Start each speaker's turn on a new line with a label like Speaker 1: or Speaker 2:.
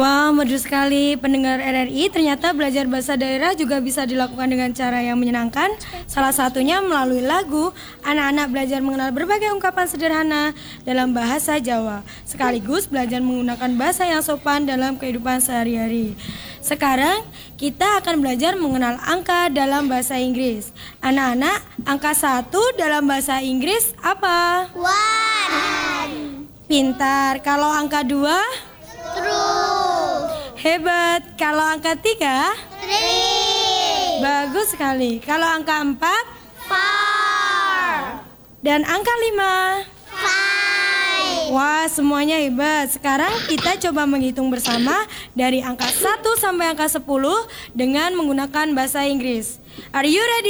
Speaker 1: Wah, merdu sekali pendengar RRI. Ternyata belajar bahasa daerah juga bisa dilakukan dengan cara yang menyenangkan. Salah satunya melalui lagu. Anak-anak belajar mengenal berbagai ungkapan sederhana dalam bahasa Jawa, sekaligus belajar menggunakan bahasa yang sopan dalam kehidupan sehari-hari. Sekarang kita akan belajar mengenal angka dalam bahasa Inggris. Anak-anak, angka 1 dalam bahasa Inggris apa?
Speaker 2: One.
Speaker 1: Pintar. Kalau angka 2?
Speaker 2: True.
Speaker 1: Hebat. Kalau angka 3?
Speaker 2: Three.
Speaker 1: Bagus sekali. Kalau angka 4?
Speaker 2: Four.
Speaker 1: Dan angka 5?
Speaker 2: Five.
Speaker 1: Wah, semuanya hebat. Sekarang kita coba menghitung bersama dari angka 1 sampai angka 10 dengan menggunakan bahasa Inggris. Are you ready?